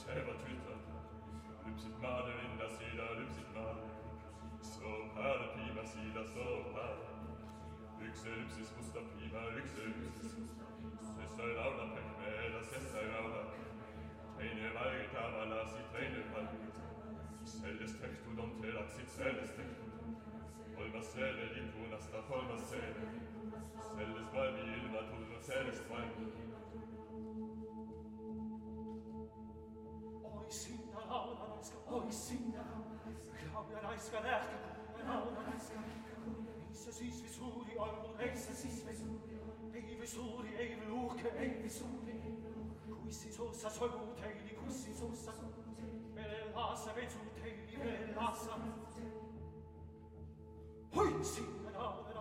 Teva Twitter, lypsit maade vinda sida, lypsit maade. So paade piima sida, so paade. Ykse lypsis musta piima, ykse lypsis. Se sai laula pehmeellä, se sai laula. Teine valget avalasi, teine valget. Selles tehtud on telaksid, selles tehtud. Kolmas seele lipunasta, kolmas seele. Selles valmi ilma tulnud, sellest valmi. Oi sinna laula naiska, oi sinna laula naiska nähtä, laula naiska. Ei se siis vi suuri ollut, ei se siis vi suuri. Ei vi suuri, ei vi uhke, ei vi suuri. Kuissi suussa soivu teili, kuissi suussa. Vele laassa vetsu teili, vele laassa. Oi sinna laula